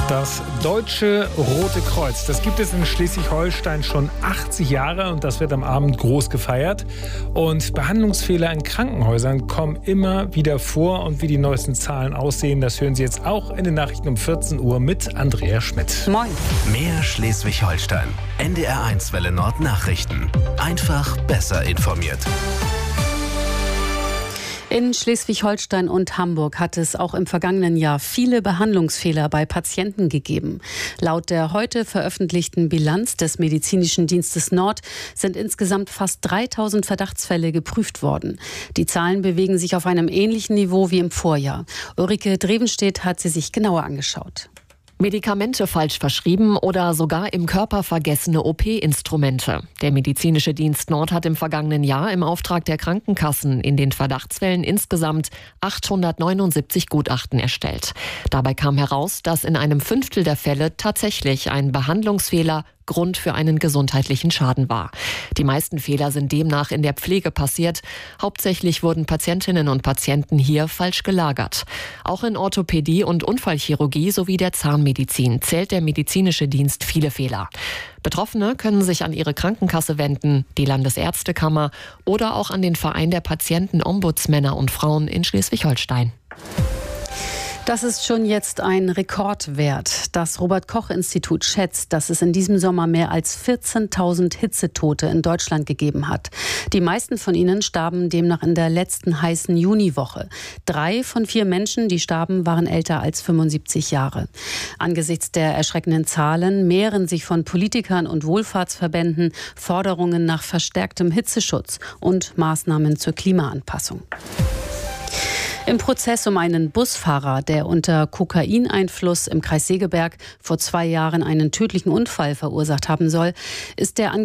Das Deutsche Rote Kreuz, das gibt es in Schleswig-Holstein schon 80 Jahre und das wird am Abend groß gefeiert. Und Behandlungsfehler in Krankenhäusern kommen immer wieder vor. Und wie die neuesten Zahlen aussehen, das hören Sie jetzt auch in den Nachrichten um 14 Uhr mit Andrea Schmidt. Moin. Mehr Schleswig-Holstein. NDR1 Welle Nord Nachrichten. Einfach besser informiert. In Schleswig-Holstein und Hamburg hat es auch im vergangenen Jahr viele Behandlungsfehler bei Patienten gegeben. Laut der heute veröffentlichten Bilanz des Medizinischen Dienstes Nord sind insgesamt fast 3000 Verdachtsfälle geprüft worden. Die Zahlen bewegen sich auf einem ähnlichen Niveau wie im Vorjahr. Ulrike Drevenstedt hat sie sich genauer angeschaut. Medikamente falsch verschrieben oder sogar im Körper vergessene OP-Instrumente. Der Medizinische Dienst Nord hat im vergangenen Jahr im Auftrag der Krankenkassen in den Verdachtsfällen insgesamt 879 Gutachten erstellt. Dabei kam heraus, dass in einem Fünftel der Fälle tatsächlich ein Behandlungsfehler Grund für einen gesundheitlichen Schaden war. Die meisten Fehler sind demnach in der Pflege passiert. Hauptsächlich wurden Patientinnen und Patienten hier falsch gelagert. Auch in Orthopädie und Unfallchirurgie sowie der Zahnmedizin zählt der medizinische Dienst viele Fehler. Betroffene können sich an ihre Krankenkasse wenden, die Landesärztekammer oder auch an den Verein der Patienten-Ombudsmänner und Frauen in Schleswig-Holstein. Das ist schon jetzt ein Rekordwert. Das Robert-Koch-Institut schätzt, dass es in diesem Sommer mehr als 14.000 Hitzetote in Deutschland gegeben hat. Die meisten von ihnen starben demnach in der letzten heißen Juniwoche. 3 von 4 Menschen, die starben, waren älter als 75 Jahre. Angesichts der erschreckenden Zahlen mehren sich von Politikern und Wohlfahrtsverbänden Forderungen nach verstärktem Hitzeschutz und Maßnahmen zur Klimaanpassung. Im Prozess um einen Busfahrer, der unter Kokaineinfluss im Kreis Segeberg vor 2 Jahren einen tödlichen Unfall verursacht haben soll, ist der